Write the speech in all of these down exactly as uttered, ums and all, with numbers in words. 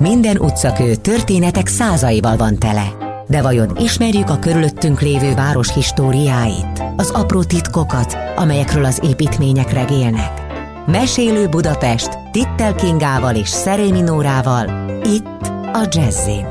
Minden utcakő történetek százaival van tele. De vajon ismerjük a körülöttünk lévő város históriáit? Az apró titkokat, amelyekről az építmények regélnek? Mesélő Budapest Tittel Kingával és Szerémi Nórával, itt a Jazzin.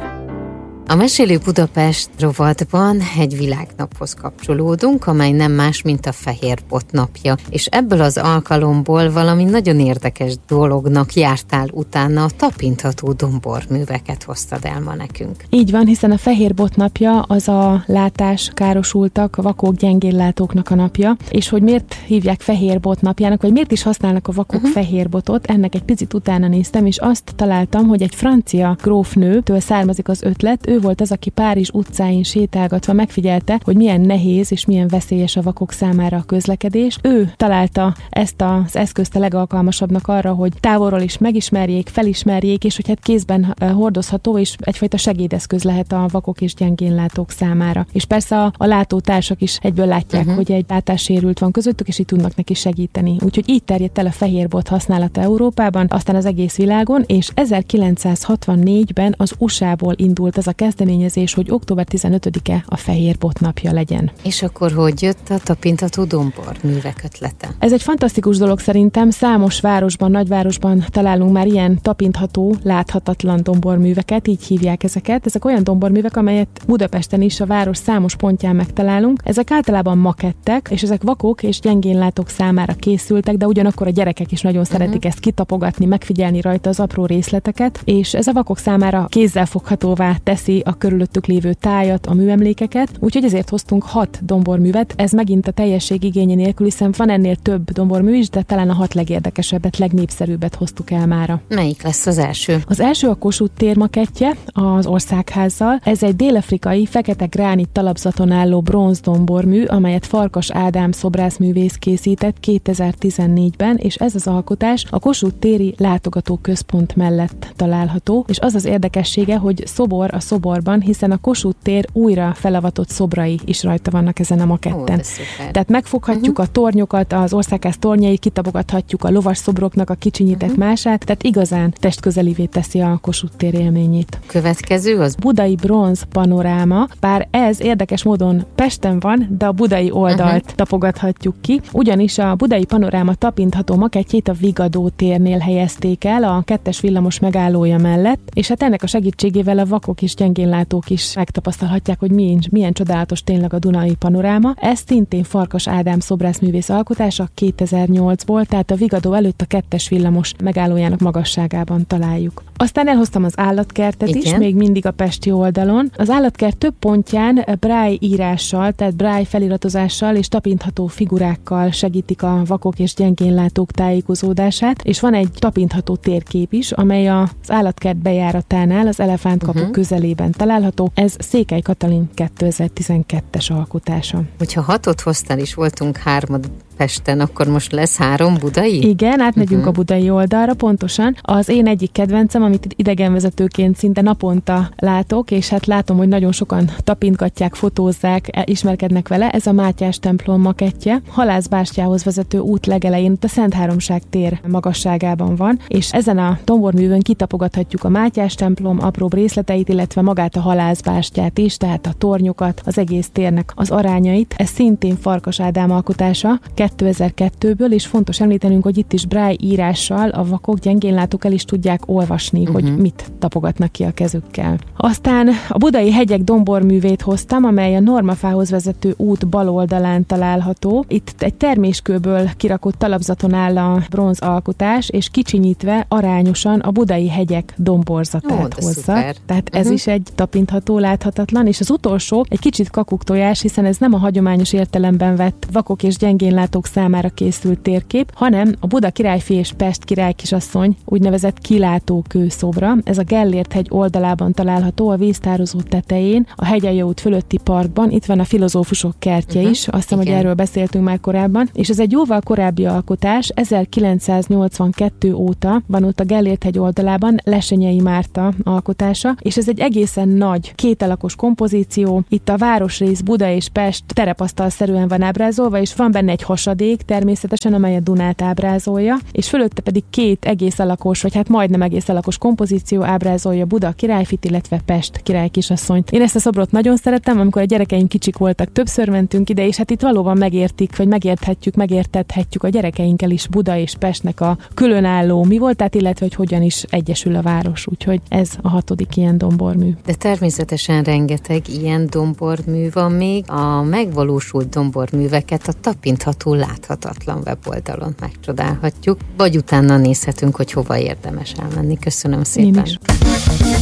A Mesélő Budapest rovatban egy világnaphoz kapcsolódunk, amely nem más, mint a Fehér Bot napja, és ebből az alkalomból valami nagyon érdekes dolognak jártál utána, a tapintható domborműveket hoztad el ma nekünk. Így van, hiszen a Fehér Bot napja az a látás károsultak, vakok, gyengéllátóknak a napja, és hogy miért hívják Fehér Bot napjának, vagy miért is használnak a vakok uh-huh. fehér botot, ennek egy picit utána néztem, és azt találtam, hogy egy francia grófnőtől származik az ötlet. Ő volt az, aki Párizs utcáin sétálgatva megfigyelte, hogy milyen nehéz és milyen veszélyes a vakok számára a közlekedés. Ő találta ezt az eszközt a legalkalmasabbnak arra, hogy távolról is megismerjék, felismerjék, és hogy hát kézben hordozható, és egyfajta segédeszköz lehet a vakok és gyengénlátók számára. És persze a, a látótársak is egyből látják, uh-huh. hogy egy látássérült van közöttük, és így tudnak neki segíteni. Úgyhogy így terjedt el a fehér bot használata Európában, aztán az egész világon, és ezerkilencszázhatvannégyben az u es á-ból indult ez a kezdeményezés, hogy október tizenötödike a Fehér Bot napja legyen. És akkor hogy jött a tapintható domborművek ötlete? Ez egy fantasztikus dolog szerintem. Számos városban, nagyvárosban találunk már ilyen tapintható, láthatatlan domborműveket, így hívják ezeket. Ezek olyan domborművek, amelyet Budapesten is a város számos pontján megtalálunk. Ezek általában makettek, és ezek vakok és gyengénlátók számára készültek, de ugyanakkor a gyerekek is nagyon uh-huh. szeretik ezt kitapogatni, megfigyelni rajta az apró részleteket, és ez a vakok számára kézzelfoghatóvá teszi a körülöttük lévő tájat, a műemlékeket, úgyhogy ezért hoztunk hat domborművet. Ez megint a teljesség igénye nélkül, hiszen van ennél több dombormű is, de talán a hat legérdekesebbet, legnépszerűbbet hoztuk el mára. Melyik lesz az első? Az első a Kossuth tér makettje az Országházzal. Ez egy dél-afrikai fekete gránit talapzaton álló bronz dombormű, amelyet Farkas Ádám szobrászművész készített kétezer-tizennégyben, és ez az alkotás a Kossuth téri látogatóközpont mellett található, és az az érdekessége, hogy szobor a szoborban, hiszen a Kossuth tér újra felavatott szobrai is rajta vannak ezen a maketten. Ó, Tehát megfoghatjuk uh-huh. a tornyokat, az Országház tornyait, kitapogathatjuk a lovas szobroknak a kicsinyített uh-huh. mását, tehát igazán testközelivé teszi a Kossuth tér élményét. Következő az budai bronz panoráma, bár ez érdekes módon Pesten van, de a budai oldalt uh-huh. tapogathatjuk ki, ugyanis a budai panoráma tapintható makettjét a Vigadó térnél helyezték el, a kettes villamos megállója mellett, és hát ennek a segítségével a vakok és gyengénlátók is megtapasztalhatják, hogy milyen, milyen csodálatos tényleg a Dunai panoráma. Ez szintén Farkas Ádám szobrászművész alkotása kétezer-nyolcból, tehát a Vigadó előtt a kettes villamos megállójának magasságában találjuk. Aztán elhoztam az állatkertet Igen. is, még mindig a pesti oldalon. Az állatkert több pontján Braille írással, tehát Braille feliratozással és tapintható figurákkal segítik a vakok és gyengénlátók tájékozódását, és van egy tapintható térkép is, amely az állatkert bejáratánál, az Elefántkapu uh-huh. közelében található. Ez Székely Katalin kétezer-tizenkettes alkotása. Hogyha hatot hoztál is, voltunk hármad Pesten, akkor most lesz három budai? Igen, átmegyünk uh-huh. a budai oldalra, pontosan. Az én egyik kedvencem, amit idegenvezetőként szinte naponta látok, és hát látom, hogy nagyon sokan tapintgatják, fotózzák, ismerkednek vele, ez a Mátyás templom makettje. Halászbástyához vezető út legelején, a Szent Háromság tér magasságában van, és ezen a domborművön kitapogathatjuk a Mátyás templom apróbb részleteit, illetve magát a halászbástyát is, tehát a tornyokat, az egész térnek az arányait. Ez szintén Farkas Ádám alkotása kétezer-kettőből, és fontos említenünk, hogy itt is Braille írással a vakok, gyengénlátók el is tudják olvasni, uh-huh. hogy mit tapogatnak ki a kezükkel. Aztán a budai hegyek domborművét hoztam, amely a Normafához vezető út bal oldalán található. Itt egy terméskőből kirakott talapzaton áll a bronz alkotás, és kicsinyítve arányosan a budai hegyek domborzatát Ó, hozza. Szuper. Tehát ez uh-huh. is egy tapintható, láthatatlan, és az utolsó egy kicsit kakuktojás, hiszen ez nem a hagyományos értelemben vett vakok és gyengénlátók számára készült térkép, hanem a Buda királyfi és Pest király kisasszony úgynevezett kilátókő szobra. Ez a Gellért hegy oldalában található található a víztározó tetején, a Hegyalja út fölötti parkban. Itt van a Filozófusok kertje uh-huh. is, azt hiszem, hogy erről beszéltünk már korábban. És ez egy jóval korábbi alkotás, ezerkilencszáznyolcvankettő óta van ott a Gellért-hegy oldalában Lesenyei Márta alkotása, és ez egy egészen nagy, kétalakos kompozíció. Itt a városrész Buda és Pest terepasztalszerűen van ábrázolva, és van benne egy hasadék természetesen, amely a Dunát ábrázolja, és fölötte pedig két egész alakos, vagy hát majdnem egész alakos kompozíció ábrázolja Buda királyfit, illetve Pest király kisasszonyt. Én ezt a szobrot nagyon szeretem, amikor a gyerekeim kicsik voltak, többször mentünk ide, és hát itt valóban megértik, vagy megérthetjük, megértethetjük a gyerekeinkkel is Buda és Pestnek a különálló mi voltát, illetve hogy hogyan is egyesül a város. Úgyhogy ez a hatodik ilyen dombormű. De természetesen rengeteg ilyen dombormű van még. A megvalósult domborműveket a tapintható, láthatatlan weboldalon megcsodálhatjuk, vagy utána nézhetünk, hogy hova érdemes elmenni. Köszönöm szépen.